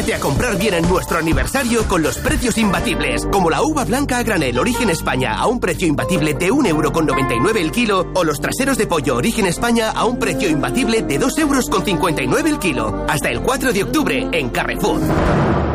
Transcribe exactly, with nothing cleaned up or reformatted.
Atrévete a comprar bien en nuestro aniversario con los precios imbatibles, como la uva blanca a granel Origen España a un precio imbatible de un euro con noventa y nueve el kilo, o los traseros de pollo Origen España a un precio imbatible de dos euros con cincuenta y nueve el kilo. Hasta el cuatro de octubre en Carrefour.